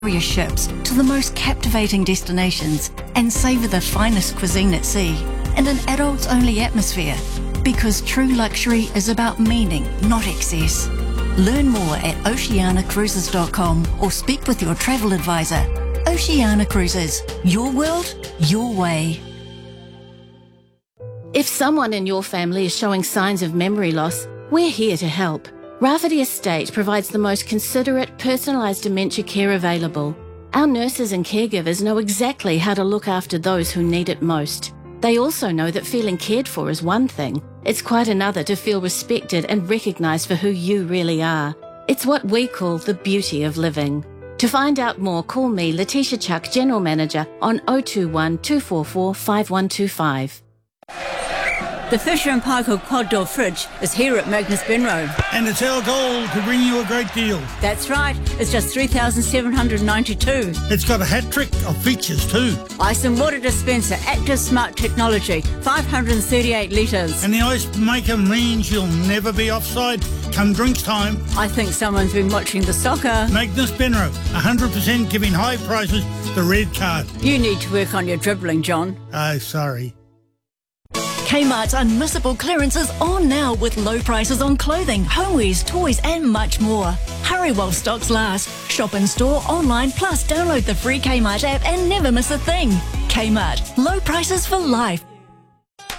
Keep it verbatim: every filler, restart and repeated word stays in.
your ships to the most captivating destinations and savour the finest cuisine at sea in an adults-only atmosphere. Because true luxury is about meaning, not excess. Learn more at oceana cruises dot com or speak with your travel advisor. Oceana Cruises. Your world, your way. If someone in your family is showing signs of memory loss, we're here to help. Rafferty Estate provides the most considerate, personalised dementia care available. Our nurses and caregivers know exactly how to look after those who need it most. They also know that feeling cared for is one thing. It's quite another to feel respected and recognised for who you really are. It's what we call the beauty of living. To find out more, call me, Letitia Chuck, General Manager, on oh two one, two four four, five one two five. The Fisher and Paykel Quad Door Fridge is here at Magnus Benroe. And it's our goal to bring you a great deal. That's right, it's just three thousand seven hundred ninety-two dollars. It's got a hat trick of features too. Ice and water dispenser, active smart technology, five hundred thirty-eight litres. And the ice maker means you'll never be offside come drinks time. I think someone's been watching the soccer. Magnus Benroe, one hundred percent giving high prices, the red card. You need to work on your dribbling, John. Oh, sorry. Kmart's unmissable clearances on now with low prices on clothing, homewares, toys and much more. Hurry while stocks last. Shop in store, online, plus download the free Kmart app and never miss a thing. Kmart. Low prices for life.